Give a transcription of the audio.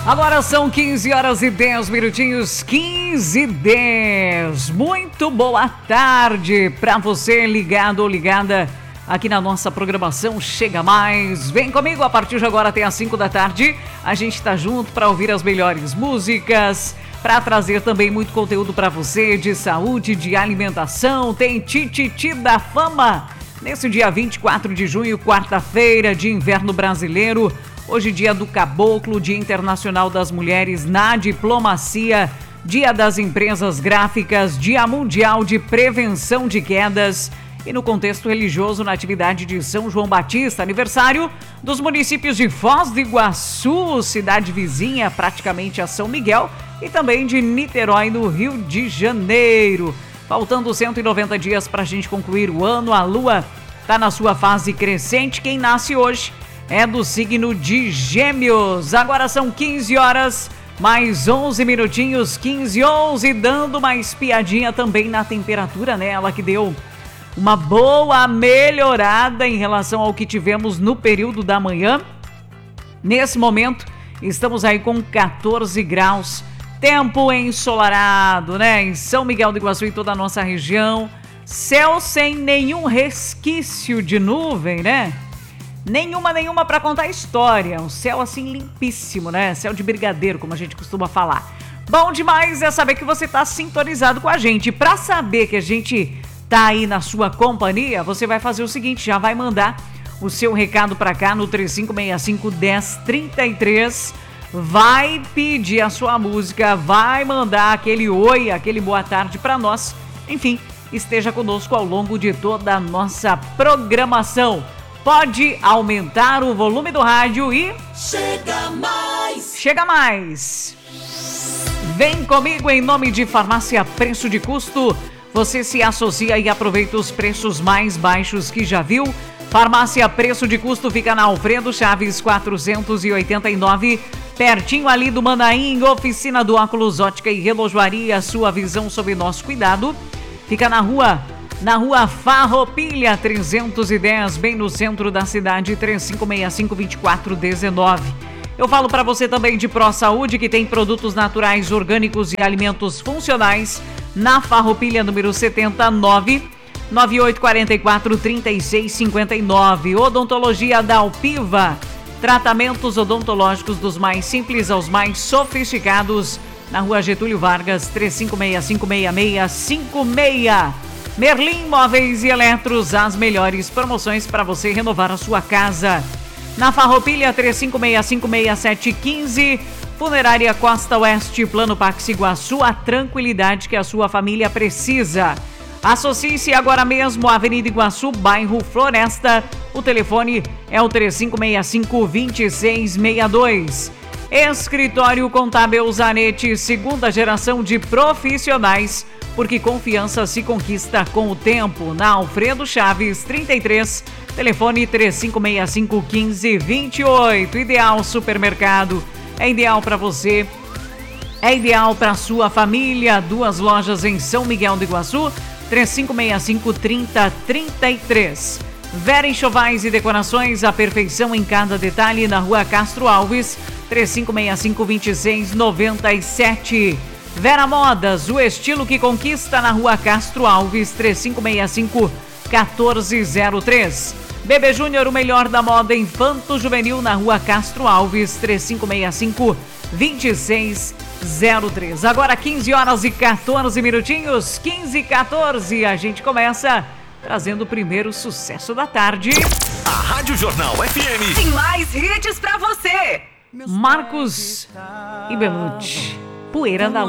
Agora são 15 horas e 10 minutinhos, 15 e 10. Muito boa tarde para você ligado ou ligada aqui na nossa programação Chega Mais. Vem comigo a partir de agora até às 5 da tarde. A gente está junto para ouvir as melhores músicas, para trazer também muito conteúdo para você de saúde, de alimentação. Tem Tititi da Fama nesse dia 24 de junho, quarta-feira de inverno brasileiro. Hoje, dia do Caboclo, Dia Internacional das Mulheres na Diplomacia, Dia das Empresas Gráficas, Dia Mundial de Prevenção de Quedas e, no contexto religioso, na atividade de São João Batista, aniversário dos municípios de Foz do Iguaçu, cidade vizinha praticamente a São Miguel, e também de Niterói, no Rio de Janeiro. Faltando 190 dias para a gente concluir o ano, a Lua está na sua fase crescente. Quem nasce hoje é do signo de Gêmeos. Agora são 15 horas, mais 11 minutinhos, 15:11, dando uma espiadinha também na temperatura, né? Ela que deu uma boa melhorada em relação ao que tivemos no período da manhã. Nesse momento, estamos aí com 14 graus, tempo ensolarado, né? Em São Miguel do Iguaçu e toda a nossa região. Céu sem nenhum resquício de nuvem, né? Nenhuma para contar a história. Um céu assim limpíssimo, né? Céu de brigadeiro, como a gente costuma falar. Bom demais é saber que você tá sintonizado com a gente. Para saber que a gente tá aí na sua companhia, você vai fazer o seguinte, já vai mandar o seu recado para cá no 3565-1033. Vai pedir a sua música, vai mandar aquele oi, aquele boa tarde para nós. Enfim, esteja conosco ao longo de toda a nossa programação. Pode aumentar o volume do rádio e... Chega mais! Chega mais! Vem comigo em nome de Farmácia Preço de Custo. Você se associa e aproveita os preços mais baixos que já viu. Farmácia Preço de Custo fica na Alfredo Chaves 489, pertinho ali do Manaim. Oficina do Óculos, Ótica e Relojoaria, sua visão sob nosso cuidado. Fica na rua Farroupilha 310, bem no centro da cidade, 3565-2419. Eu falo para você também de Pro Saúde, que tem produtos naturais, orgânicos e alimentos funcionais na Farroupilha número 79, 9844-3659. Odontologia da Alpiva, tratamentos odontológicos dos mais simples aos mais sofisticados, na rua Getúlio Vargas, 3565-6656. Merlin Móveis e Eletros, as melhores promoções para você renovar a sua casa. Na Farroupilha, 3565-6715. Funerária Costa Oeste, Plano Pax Iguaçu, a tranquilidade que a sua família precisa. Associe-se agora mesmo à Avenida Iguaçu, bairro Floresta. O telefone é o 3565-2662. Escritório Contábil Zanetti, segunda geração de profissionais, porque confiança se conquista com o tempo. Na Alfredo Chaves 33, telefone 3565-1528. Ideal Supermercado, é ideal para você, é ideal para sua família. Duas lojas em São Miguel do Iguaçu, 3565-3033. Vera Enxovais e Decorações, a perfeição em cada detalhe, na rua Castro Alves, 3565-2697. Vera Modas, o estilo que conquista, na rua Castro Alves, 3565-1403. Bebê Júnior, o melhor da moda infanto-juvenil, na rua Castro Alves, 3565-2603. Agora 15 horas e 14 minutinhos, 15:14. A gente começa trazendo o primeiro sucesso da tarde. A Rádio Jornal FM tem mais hits pra você. Marcos e Benucci, Poeira da Lua.